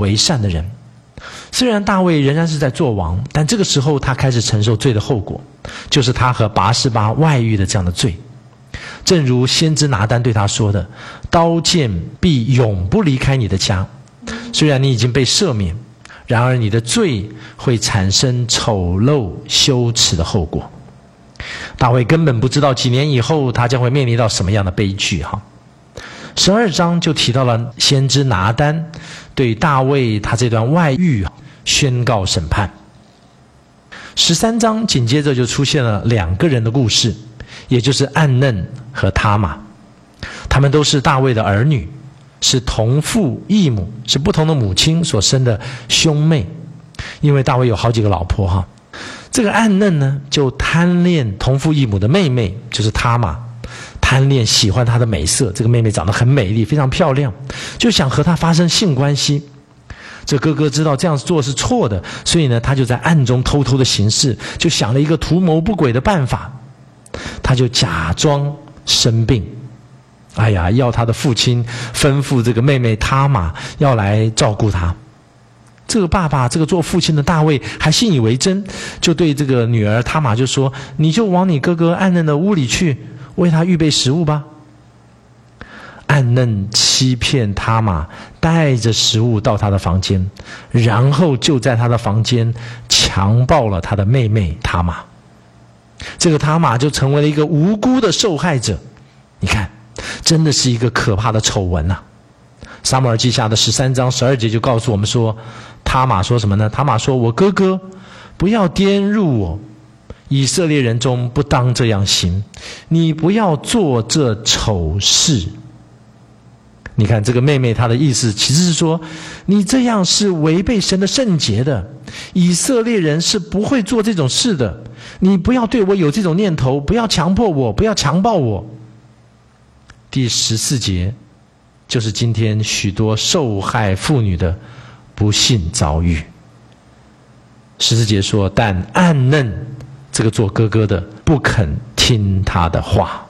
为善的人。虽然大卫仍然是在做王，但这个时候他开始承受罪的后果，就是他和拔示巴外遇的这样的罪。正如先知拿单对他说的，刀剑必永不离开你的家。虽然你已经被赦免，然而你的罪会产生丑陋羞耻的后果。大卫根本不知道几年以后他将会面临到什么样的悲剧12章就提到了先知拿单对大卫他这段外遇宣告审判。13章紧接着就出现了2个人的故事，也就是暗嫩和他玛。他们都是大卫的儿女，是同父异母，是不同的母亲所生的兄妹。因为大卫有好几个老婆这个暗嫩呢就贪恋同父异母的妹妹，就是他玛，贪恋喜欢她的美色，这个妹妹长得很美丽，非常漂亮，就想和她发生性关系。这哥哥知道这样做是错的，所以呢他就在暗中偷偷的行事，就想了一个图谋不轨的办法。他就假装生病，要他的父亲吩咐这个妹妹他玛要来照顾他。这个爸爸，这个做父亲的大卫还信以为真，就对这个女儿他玛就说，你就往你哥哥暗嫩的屋里去，为他预备食物吧。暗嫩欺骗他玛，带着食物到他的房间，然后就在他的房间强暴了他的妹妹他玛。这个他玛就成为了一个无辜的受害者。你看，真的是一个可怕的丑闻撒母耳记下的13章12节就告诉我们说，他玛说什么呢？他玛说，我哥哥不要玷辱我，以色列人中不当这样行，你不要做这丑事。你看这个妹妹她的意思其实是说，你这样是违背神的圣洁的，以色列人是不会做这种事的，你不要对我有这种念头，不要强迫我，不要强暴我。第14节就是今天许多受害妇女的不幸遭遇。14节说，但暗嫩这个做哥哥的不肯听他的话。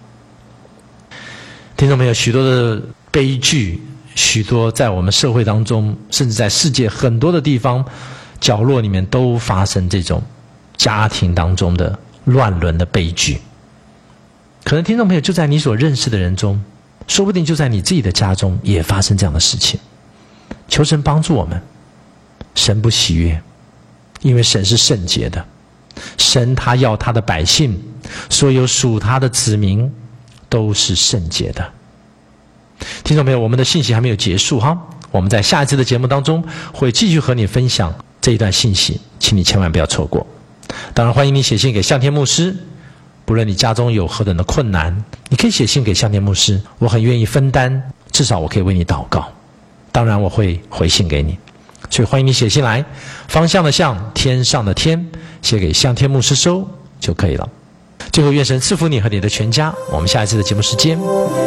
听众朋友，许多的悲剧，许多在我们社会当中，甚至在世界很多的地方角落里面都发生这种家庭当中的乱伦的悲剧。可能听众朋友就在你所认识的人中，说不定就在你自己的家中也发生这样的事情。求神帮助我们，神不喜悦，因为神是圣洁的，神他要他的百姓，所有属他的子民都是圣洁的。听众朋友，我们的信息还没有结束我们在下一次的节目当中会继续和你分享这一段信息，请你千万不要错过。当然欢迎你写信给向天牧师，不论你家中有何等的困难，你可以写信给向天牧师，我很愿意分担，至少我可以为你祷告，当然我会回信给你。所以欢迎你写信来，方向的向，天上的天，写给向天牧师收就可以了。最后愿神赐福你和你的全家，我们下一次的节目时间